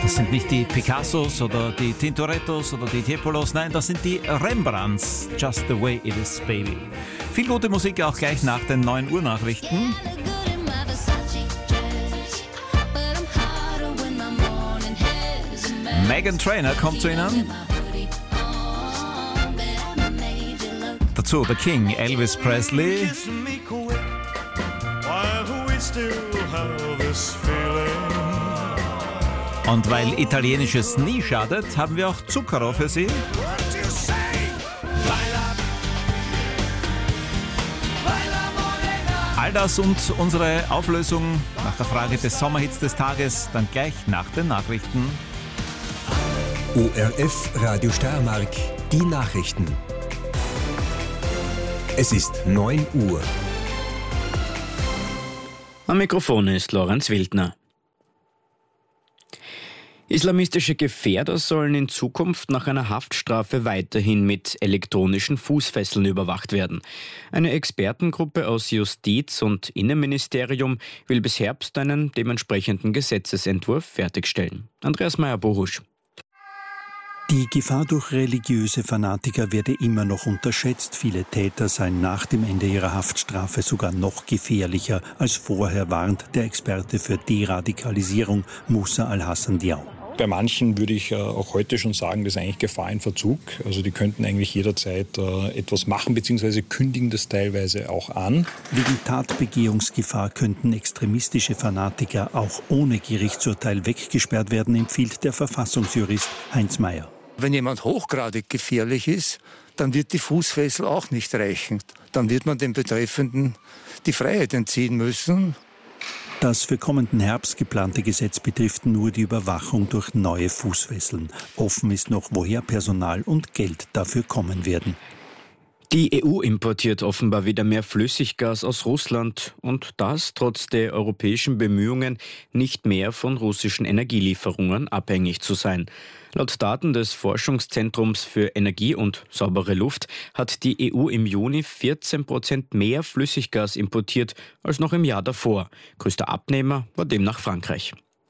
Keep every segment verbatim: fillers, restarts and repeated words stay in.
Das sind nicht die Picassos oder die Tintorettos oder die Tiepolos, nein, das sind die Rembrandts. Just the way it is, baby. Viel gute Musik auch gleich nach den neun Uhr Nachrichten. Meghan Trainor kommt zu Ihnen. Dazu The King, Elvis Presley. Und weil Italienisches nie schadet, haben wir auch Zucchero für Sie. All das und unsere Auflösung nach der Frage des Sommerhits des Tages dann gleich nach den Nachrichten. O R F Radio Steiermark, die Nachrichten. Es ist neun Uhr. Am Mikrofon ist Lorenz Wildner. Islamistische Gefährder sollen in Zukunft nach einer Haftstrafe weiterhin mit elektronischen Fußfesseln überwacht werden. Eine Expertengruppe aus Justiz und Innenministerium will bis Herbst einen dementsprechenden Gesetzesentwurf fertigstellen. Andreas Meyer-Bohusch. Die Gefahr durch religiöse Fanatiker werde immer noch unterschätzt. Viele Täter seien nach dem Ende ihrer Haftstrafe sogar noch gefährlicher als vorher, warnt der Experte für Deradikalisierung Musa Al-Hassan Diaw. Bei manchen würde ich äh, auch heute schon sagen, das ist eigentlich Gefahr in Verzug. Also die könnten eigentlich jederzeit äh, etwas machen, beziehungsweise kündigen das teilweise auch an. Wegen Tatbegehungsgefahr könnten extremistische Fanatiker auch ohne Gerichtsurteil weggesperrt werden, empfiehlt der Verfassungsjurist Heinz Mayer. Wenn jemand hochgradig gefährlich ist, dann wird die Fußfessel auch nicht reichen. Dann wird man dem Betreffenden die Freiheit entziehen müssen. Das für kommenden Herbst geplante Gesetz betrifft nur die Überwachung durch neue Fußfesseln. Offen ist noch, woher Personal und Geld dafür kommen werden. Die E U importiert offenbar wieder mehr Flüssiggas aus Russland und das trotz der europäischen Bemühungen, nicht mehr von russischen Energielieferungen abhängig zu sein. Laut Daten des Forschungszentrums für Energie und saubere Luft hat die E U im Juni vierzehn Prozent mehr Flüssiggas importiert als noch im Jahr davor. Größter Abnehmer war demnach Frankreich.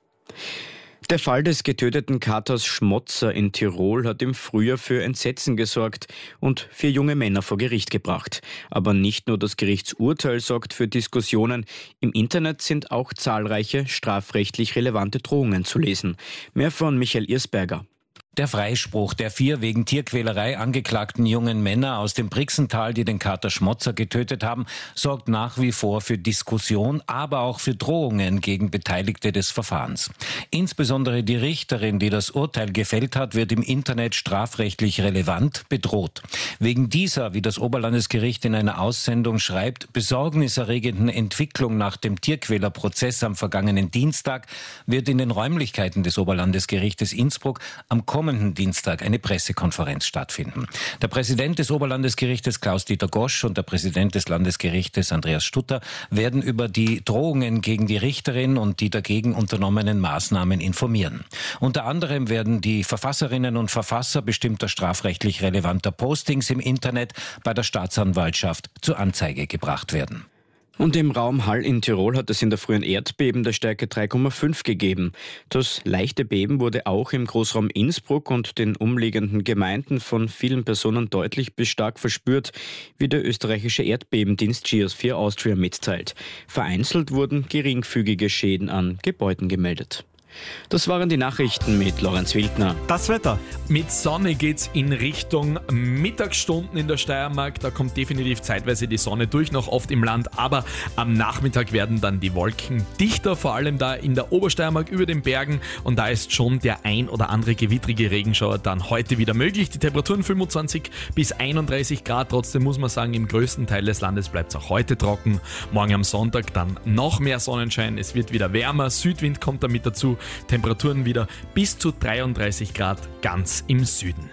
Der Fall des getöteten Katers Schmotzer in Tirol hat im Frühjahr für Entsetzen gesorgt und vier junge Männer vor Gericht gebracht. Aber nicht nur das Gerichtsurteil sorgt für Diskussionen. Im Internet sind auch zahlreiche strafrechtlich relevante Drohungen zu lesen. Mehr von Michael Irsberger. Der Freispruch der vier wegen Tierquälerei angeklagten jungen Männer aus dem Brixental, die den Kater Schmotzer getötet haben, sorgt nach wie vor für Diskussion, aber auch für Drohungen gegen Beteiligte des Verfahrens. Insbesondere die Richterin, die das Urteil gefällt hat, wird im Internet strafrechtlich relevant bedroht. Wegen dieser, wie das Oberlandesgericht in einer Aussendung schreibt, besorgniserregenden Entwicklung nach dem Tierquälerprozess am vergangenen Dienstag wird in den Räumlichkeiten des Oberlandesgerichtes Innsbruck am kommenden Dienstag eine Pressekonferenz stattfinden. Der Präsident des Oberlandesgerichtes Klaus-Dieter Gosch und der Präsident des Landesgerichtes Andreas Stutter werden über die Drohungen gegen die Richterin und die dagegen unternommenen Maßnahmen informieren. Unter anderem werden die Verfasserinnen und Verfasser bestimmter strafrechtlich relevanter Postings im Internet bei der Staatsanwaltschaft zur Anzeige gebracht werden. Und im Raum Hall in Tirol hat es in der Früh ein Erdbeben der Stärke drei Komma fünf gegeben. Das leichte Beben wurde auch im Großraum Innsbruck und den umliegenden Gemeinden von vielen Personen deutlich bis stark verspürt, wie der österreichische Erdbebendienst Geosphere Austria mitteilt. Vereinzelt wurden geringfügige Schäden an Gebäuden gemeldet. Das waren die Nachrichten mit Lorenz Wildner. Das Wetter. Mit Sonne geht's in Richtung Mittagsstunden in der Steiermark. Da kommt definitiv zeitweise die Sonne durch, noch oft im Land. Aber am Nachmittag werden dann die Wolken dichter, vor allem da in der Obersteiermark über den Bergen. Und da ist schon der ein oder andere gewittrige Regenschauer dann heute wieder möglich. Die Temperaturen fünfundzwanzig bis einunddreißig Grad. Trotzdem muss man sagen, im größten Teil des Landes bleibt es auch heute trocken. Morgen am Sonntag dann noch mehr Sonnenschein. Es wird wieder wärmer. Südwind kommt damit dazu. Temperaturen wieder bis zu dreiunddreißig Grad ganz im Süden.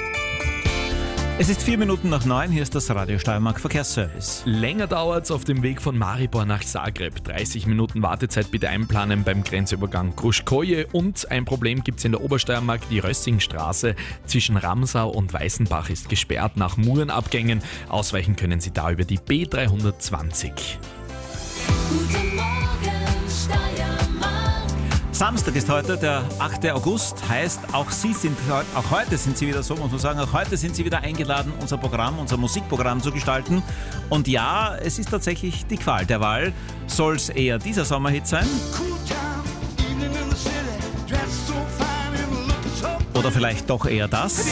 Es ist vier Minuten nach neun, hier ist das Radio Steiermark Verkehrsservice. Länger dauert es auf dem Weg von Maribor nach Zagreb. dreißig Minuten Wartezeit bitte einplanen beim Grenzübergang Kruschkoje. Und ein Problem gibt es in der Obersteiermark. Die Rössingstraße zwischen Ramsau und Weißenbach ist gesperrt nach Murenabgängen. Ausweichen können Sie da über die B dreihundertzwanzig. Guten Morgen, Steiermark. Samstag ist heute, der achte August, heißt, auch Sie sind, auch heute sind Sie wieder so, muss man sagen, auch heute sind Sie wieder eingeladen, unser Programm, unser Musikprogramm zu gestalten. Und ja, es ist tatsächlich die Qual der Wahl. Soll es eher dieser Sommerhit sein? Oder vielleicht doch eher das?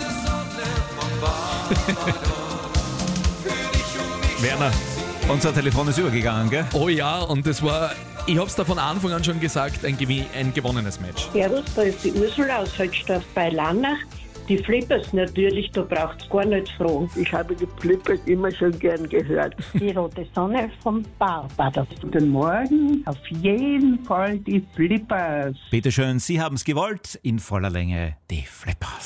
Werner, unser Telefon ist übergegangen, gell? Oh ja, und das war, ich habe es da von Anfang an schon gesagt, ein, gew- ein gewonnenes Match. Servus, da ist die Ursula aus Holzdorf bei Lannach. Die Flippers natürlich, da braucht es gar nicht fragen. Ich habe die Flippers immer schon gern gehört. Die rote Sonne vom Baubader. Guten Morgen, auf jeden Fall die Flippers. Bitte schön, Sie haben es gewollt, in voller Länge die Flippers.